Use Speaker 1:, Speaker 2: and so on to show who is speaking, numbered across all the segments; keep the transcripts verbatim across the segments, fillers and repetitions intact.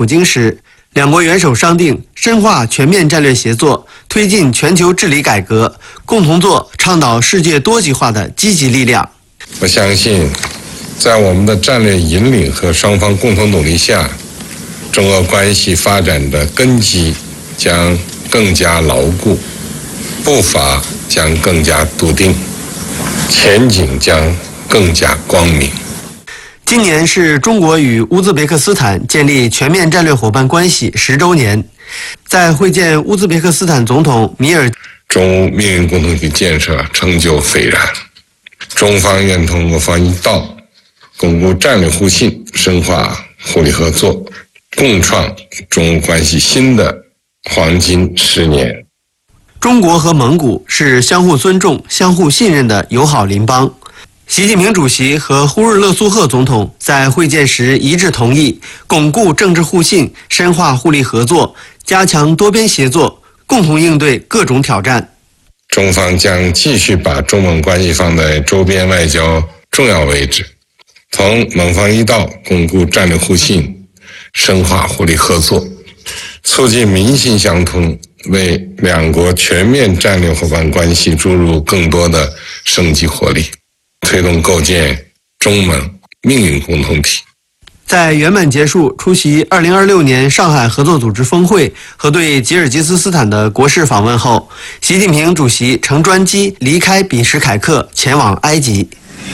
Speaker 1: 普京时，两国元首商定深化全面战略协作，推进全球治理改革，共同做倡导世界多极化的积极力量。
Speaker 2: 我相信，在我们的战略引领和双方共同努力下，中俄关系发展的根基将更加牢固，步伐将更加笃定，前景将更加光明。
Speaker 1: 今年是中国与乌兹别克斯坦建立全面战略伙伴关系十周年。在会见乌兹别克斯坦总统米尔，
Speaker 2: 中乌命运共同体建设成就斐然，中方愿同俄方一道，巩固战略互信，深化互利合作，共创中乌关系新的黄金十年。
Speaker 1: 中国和蒙古是相互尊重、相互信任的友好邻邦。习近平主席和呼日勒苏赫总统在会见时一致同意，巩固政治互信，深化互利合作，加强多边协作，共同应对各种挑战。
Speaker 2: 中方将继续把中蒙关系放在周边外交重要位置，同蒙方一道巩固战略互信，深化互利合作，促进民心相通，为两国全面战略伙伴关系注入更多的生机活力，推动构建中蒙命运共同体。
Speaker 1: 在圆满结束出席二零二六年上海合作组织峰会和对吉尔吉斯斯坦的国事访问后，习近平主席乘专机离开比什凯克，前往埃及。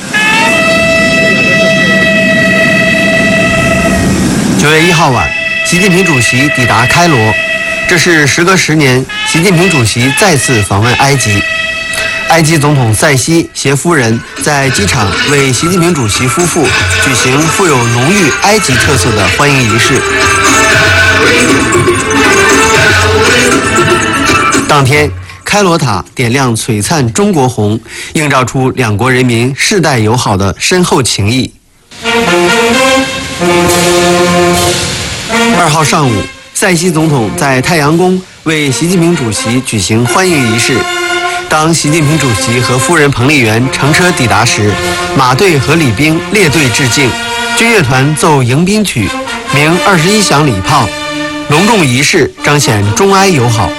Speaker 1: 九月一号晚，习近平主席抵达开罗，这是时隔十年，习近平主席再次访问埃及。埃及总统塞西携夫人在机场为习近平主席夫妇举行富有浓郁埃及特色的欢迎仪式。当天，开罗塔点亮璀璨中国红，映照出两国人民世代友好的深厚情谊。二号上午，塞西总统在太阳宫为习近平主席举行欢迎仪式。当习近平主席和夫人彭丽媛乘车抵达时，马队和礼兵列队致敬，军乐团奏迎宾曲，鸣二十一响礼炮，隆重仪式彰显中埃友好。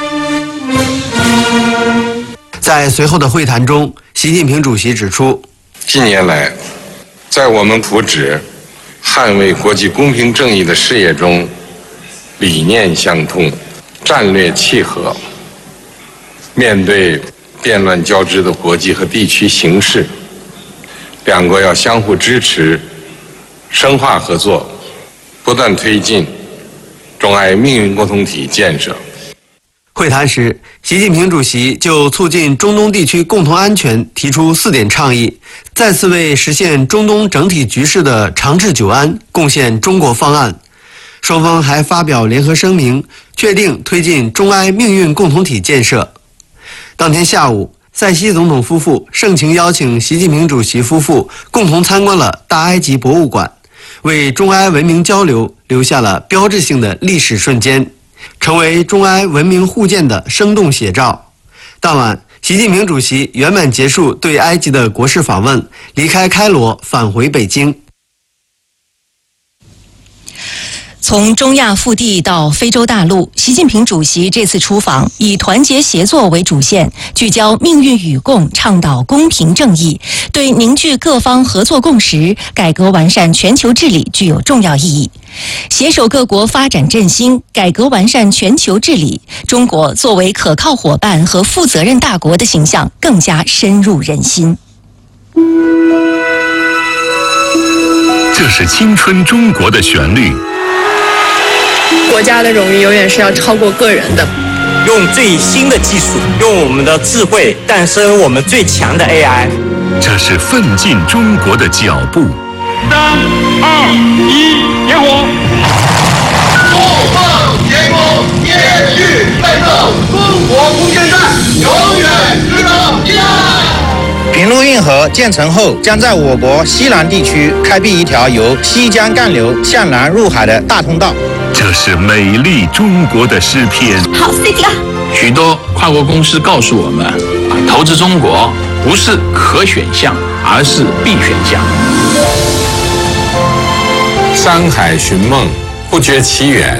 Speaker 1: 在随后的会谈中，习近平主席指出，
Speaker 2: 近年来，在我们普旨捍卫国际公平正义的事业中，理念相通，战略契合。面对变乱交织的国际和地区形势，两国要相互支持，深化合作，不断推进中埃命运共同体建设。
Speaker 1: 会谈时，习近平主席就促进中东地区共同安全提出四点倡议，再次为实现中东整体局势的长治久安贡献中国方案。双方还发表联合声明，确定推进中埃命运共同体建设。当天下午，塞西总统夫妇盛情邀请习近平主席夫妇共同参观了大埃及博物馆，为中埃文明交流留下了标志性的历史瞬间，成为中埃文明互鉴的生动写照。当晚，习近平主席圆满结束对埃及的国事访问，离开开罗返回北京。
Speaker 3: 从中亚腹地到非洲大陆，习近平主席这次出访以团结协作为主线，聚焦命运与共，倡导公平正义，对凝聚各方合作共识、改革完善全球治理具有重要意义。携手各国发展振兴、改革完善全球治理，中国作为可靠伙伴和负责任大国的形象更加深入人心。
Speaker 4: 这是青春中国的旋律。
Speaker 5: 国家的荣誉永远是要超过个人的。
Speaker 6: 用最新的技术，用我们的智慧诞生我们最强的 A I。
Speaker 4: 这是奋进中国的脚步。
Speaker 7: 三二一，点火！怒放天空，延续奋斗，中国空间站永远值得依赖。
Speaker 8: 平陆运河建成后，将在我国西南地区开辟一条由西江干流向南入海的大通道。
Speaker 4: 这是美丽中国的诗篇。
Speaker 5: 好 City 啊！
Speaker 9: 许多跨国公司告诉我们，投资中国不是可选项，而是必选项。
Speaker 2: 山海寻梦，不觉其远。